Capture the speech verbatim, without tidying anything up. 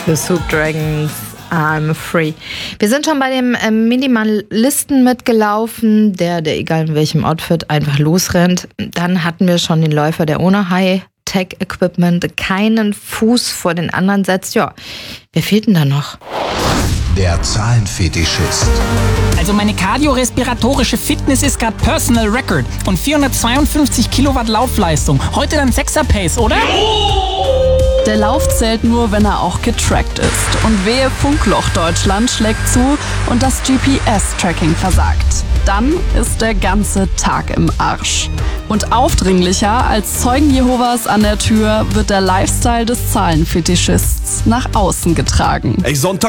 The Soup Dragons, I'm free. Wir sind schon bei dem äh, Minimalisten mitgelaufen, der, der egal in welchem Outfit einfach losrennt. Dann hatten wir schon den Läufer, der ohne High-Tech-Equipment keinen Fuß vor den anderen setzt. Ja, wer fehlt denn da noch? Der Zahlenfetischist. Also meine kardiorespiratorische Fitness ist gerade Personal Record und vierhundertzweiundfünfzig Kilowatt Laufleistung. Heute dann Sechser Pace, oder? Der Lauf zählt nur, wenn er auch getrackt ist. Und wehe, Funkloch Deutschland schlägt zu und das G P S-Tracking versagt. Dann ist der ganze Tag im Arsch. Und aufdringlicher als Zeugen Jehovas an der Tür wird der Lifestyle des Zahlenfetischists nach außen getragen. Ey, Sonntag